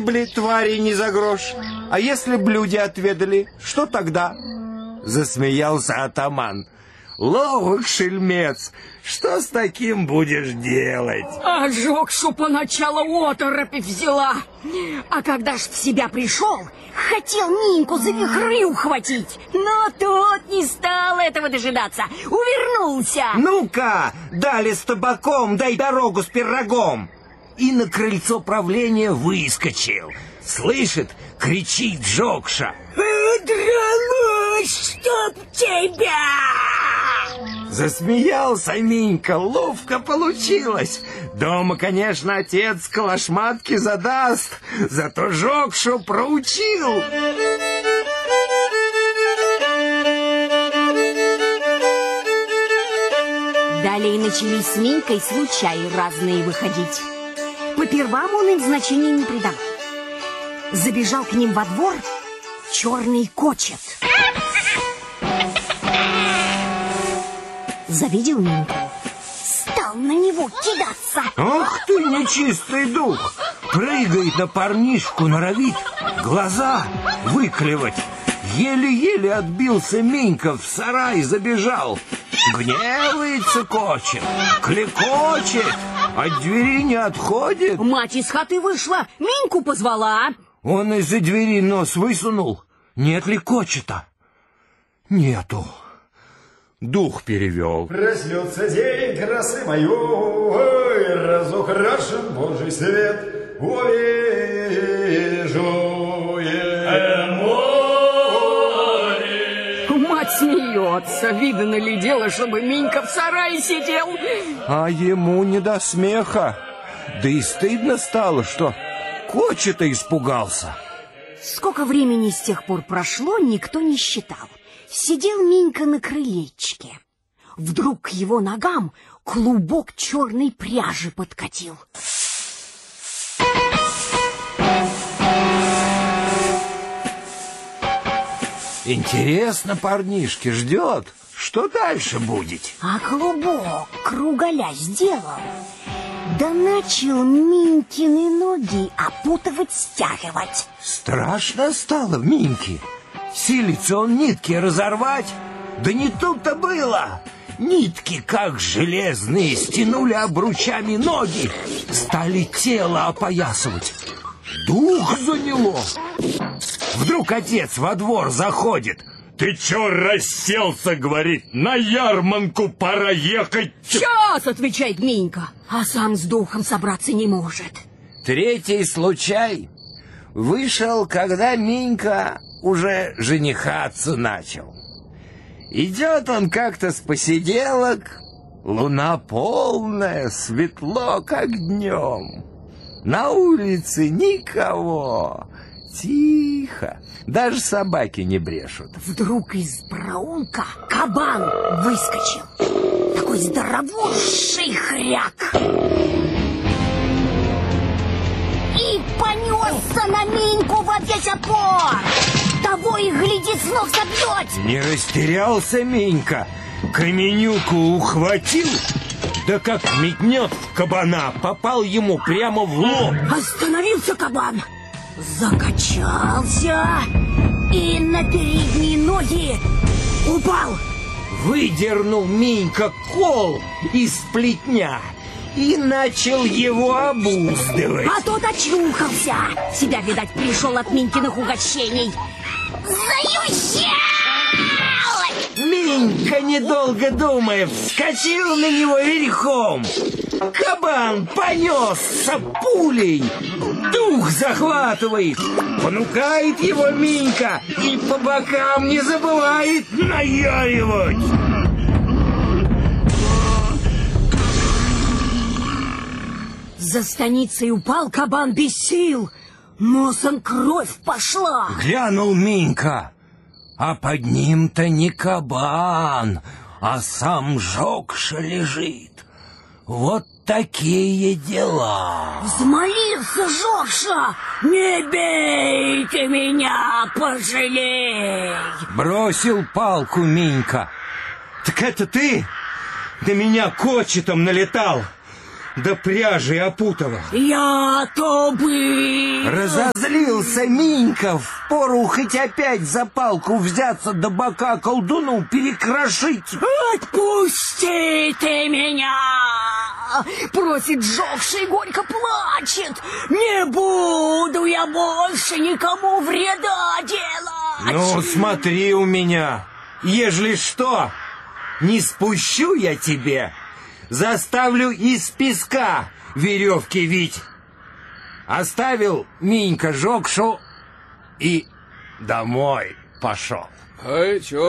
погибли твари не за грош. А если б люди отведали, что тогда? Засмеялся атаман. Ловок шельмец, что с таким будешь делать? А Жокшу поначалу оторопь взяла. А когда ж в себя пришел, хотел Миньку за вихры ухватить. Но тот не стал этого дожидаться, увернулся. Ну-ка, дали с табаком, дай дорогу с пирогом. И на крыльцо правления выскочил. Слышит, кричит Жокша. Дралось, чтоб тебя! Засмеялся Минька, ловко получилось. Дома, конечно, отец калашматки задаст, зато Жокшу проучил. Далее начались с Минькой случаи разные выходить. Попервам он им значения не придал. Забежал к ним во двор черный кочет. Завидел Миньку, стал на него кидаться. Ах ты, нечистый дух! Прыгает на парнишку, норовит глаза выклевать. Еле-еле отбился Минька, в сарай забежал. Гневается кочет, клекочет, от двери не отходит. Мать из хаты вышла, Миньку позвала. Он из-за двери нос высунул. Нет ли кочета? Нету. Дух перевел. Проснется день красы мою, ой, разукрашен Божий свет, увижу я море. Мать смеется, видно ли дело, чтобы Минька в сарае сидел. А ему не до смеха. Да и стыдно стало, что кочета испугался. Сколько времени с тех пор прошло, никто не считал. Сидел Минька на крылечке. Вдруг к его ногам клубок черной пряжи подкатил. Интересно, парнишке ждет, что дальше будет. А клубок круголя сделал. Да начал Минькины ноги опутывать, стягивать. Страшно стало Миньке. Силится он нитки разорвать. Да не тут-то было. Нитки, как железные, стянули обручами ноги, стали тело опоясывать. Дух заняло. Вдруг отец во двор заходит. Ты чё расселся, говорит, на ярманку пора ехать. Сейчас, отвечает Минька, а сам с духом собраться не может. Третий случай вышел, когда Минька уже женихаться начал. Идет он как-то с посиделок, луна полная, светло, как днем. На улице никого, тихо, даже собаки не брешут. Вдруг из проулка кабан выскочил, такой здоровущий хряк, и понесся на Миньку во весь опор. Того и гляди, с ног собьет. Не растерялся Минька, каменюку ухватил, да как метнет в кабана, попал ему прямо в лоб. Остановился кабан, закачался и на передние ноги упал. Выдернул Минька кол из плетня и начал его обуздывать. А тот очухался. Себя, видать, пришел от Минькиных угощений. Зающал! Минька, недолго думая, вскочил на него верхом. Кабан понесся пулей. Дух захватывает. Понукает его Минька и по бокам не забывает наяривать. За станицей упал кабан без сил. Носом кровь пошла. Глянул Минька, а под ним-то не кабан, а сам Жокша лежит. Вот такие дела. Взмолился Жокша: не бейте меня, пожалей. Бросил палку Минька. Так это ты на меня кочетом налетал? до пряжи опутала. Я-то бы... Разозлился Минька, впору хоть опять за палку взяться, до бока колдуну перекрошить. Отпусти ты меня! Просит жёгший, горько плачет. Не буду я больше никому вреда делать. Ну, смотри у меня. Ежели что, не спущу я тебе, заставлю из песка веревки вить. Оставил Минька Жокшу и домой пошел. Ай, чё?